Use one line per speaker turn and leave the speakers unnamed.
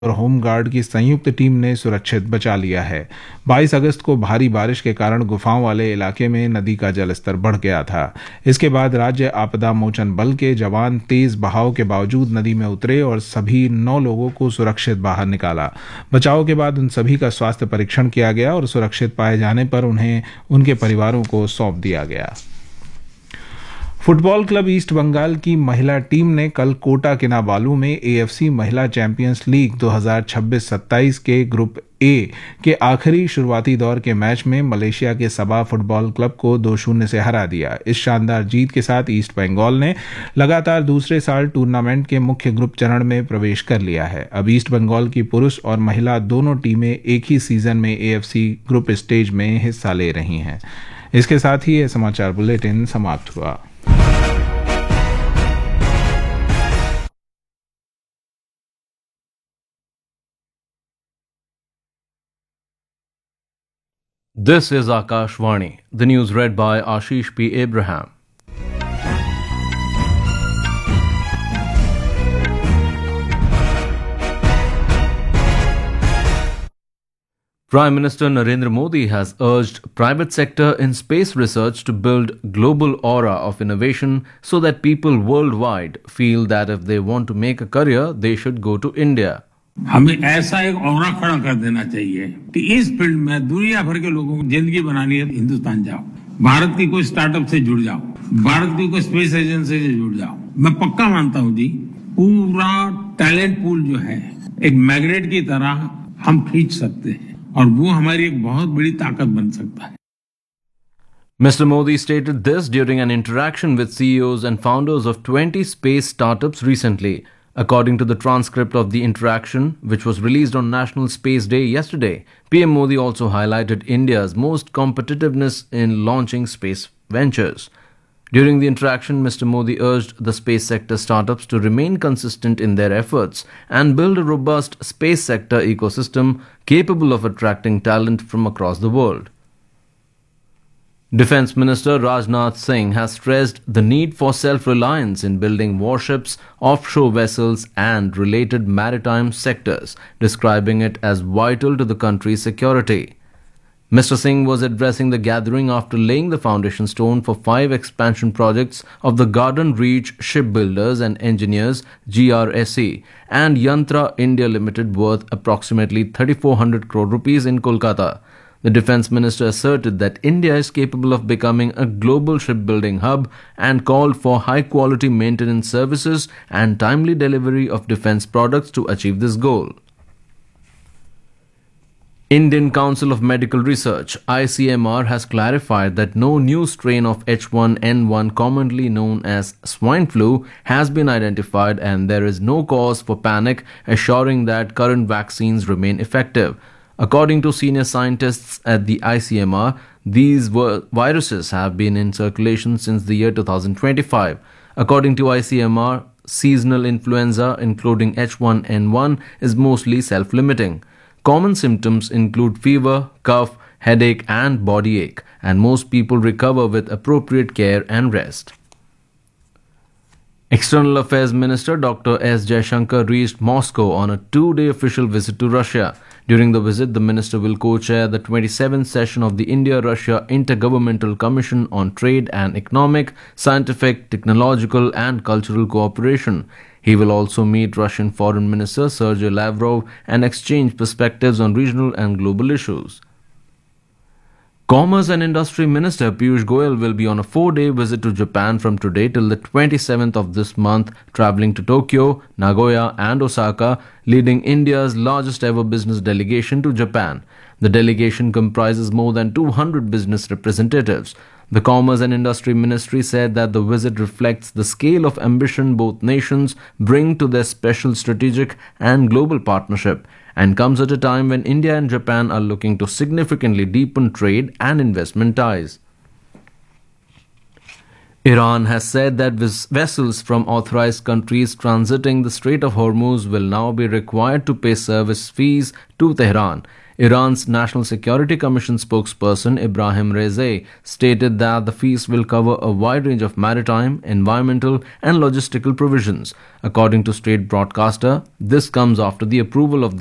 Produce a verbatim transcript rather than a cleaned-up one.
और होमगार्ड की संयुक्त टीम ने सुरक्षित बचा लिया है। बाईस अगस्त को भारी बारिश के कारण गुफाओं वाले इलाके में नदी का जलस्तर बढ़ गया था। इसके बाद राज्य आपदा मोचन बल के जवान तेज बहाव के बावजूद नदी में उतरे और सभी नौ लोगों को सुरक्षित बाहर निकाला। बचाव के बाद उन सभी का स्वास्थ्य परीक्षण किया गया और सुरक्षित पाए जाने पर उन्हें उनके परिवारों को सौंप दिया गया। फुटबॉल क्लब ईस्ट बंगाल की महिला टीम ने कल कोटा किनाबालू में एएफसी महिला चैंपियंस लीग दो हज़ार छब्बीस सत्ताईस के ग्रुप ए के आखिरी शुरुआती दौर के मैच में मलेशिया के सबा फुटबॉल क्लब को दो शून्य से हरा दिया। इस शानदार जीत के साथ ईस्ट बंगाल ने लगातार दूसरे साल टूर्नामेंट के मुख्य ग्रुप चरण में प्रवेश कर लिया है। अब ईस्ट बंगाल की पुरुष और महिला दोनों टीमें एक ही सीजन में एएफसी ग्रुप स्टेज में हिस्सा ले रही हैं। इसके साथ ही यह समाचार बुलेटिन समाप्त हुआ।
This is Akashvani. The news read by Ashish P. Abraham. Prime Minister Narendra Modi has urged private sector in space research to build global aura of innovation so that people worldwide feel that if they want to make a career, they should go to India.
हमें ऐसा एक औरा खड़ा कर देना चाहिए कि इस field में दुनिया भर के लोगों को जिंदगी बनानी है, हिंदुस्तान जाओ, भारत की कोई स्टार्टअप से जुड़ जाओ, भारत की कोई स्पेस एजेंसी से जुड़ जाओ। मैं पक्का मानता हूं जी, पूरा टैलेंट पूल जो है एक मैग्नेट की तरह हम खींच सकते हैं और वो हमारी एक बहुत बड़ी ताकत बन सकता है।
Mister Modi stated this during an interaction with C E Os and founders of twenty space startups recently. According to the transcript of the interaction, which was released on National Space Day yesterday, P M Modi also highlighted India's most competitiveness in launching space ventures. During the interaction, Mister Modi urged the space sector startups to remain consistent in their efforts and build a robust space sector ecosystem capable of attracting talent from across the world. Defence Minister Rajnath Singh has stressed the need for self-reliance in building warships, offshore vessels and related maritime sectors, describing it as vital to the country's security. Mister Singh was addressing the gathering after laying the foundation stone for five expansion projects of the Garden Reach Shipbuilders and Engineers G R S E and Yantra India Limited worth approximately thirty-four hundred crore rupees in Kolkata. The Defence Minister asserted that India is capable of becoming a global shipbuilding hub and called for high-quality maintenance services and timely delivery of defence products to achieve this goal. Indian Council of Medical Research I C M R has clarified that no new strain of H one N one, commonly known as swine flu, has been identified and there is no cause for panic, assuring that current vaccines remain effective. According to senior scientists at the I C M R, these viruses have been in circulation since the year two thousand twenty-five. According to I C M R, seasonal influenza, including H one N one, is mostly self-limiting. Common symptoms include fever, cough, headache and body ache, and most people recover with appropriate care and rest. External Affairs Minister Doctor S. Jaishankar reached Moscow on a two-day official visit to Russia. During the visit, the minister will co-chair the twenty-seventh session of the India-Russia Intergovernmental Commission on Trade and Economic, Scientific, Technological and Cultural Cooperation. He will also meet Russian Foreign Minister Sergei Lavrov and exchange perspectives on regional and global issues. Commerce and Industry Minister Piyush Goyal will be on a four-day visit to Japan from today till the twenty-seventh of this month, travelling to Tokyo, Nagoya and Osaka, leading India's largest ever business delegation to Japan. The delegation comprises more than two hundred business representatives. The Commerce and Industry Ministry said that the visit reflects the scale of ambition both nations bring to their special strategic and global partnership, and comes at a time when India and Japan are looking to significantly deepen trade and investment ties. Iran has said that vessels from authorized countries transiting the Strait of Hormuz will now be required to pay service fees to Tehran. Iran's National Security Commission spokesperson Ibrahim Raizei stated that the feast will cover a wide range of maritime, environmental, and logistical provisions. According to state broadcaster, this comes after the approval of